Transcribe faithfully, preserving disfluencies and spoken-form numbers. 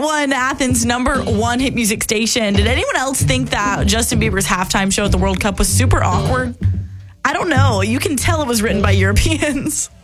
one, Athens' number one hit music station. Did anyone else think that Justin Bieber's halftime show at the World Cup was super awkward? I don't know. You can tell it was written by Europeans.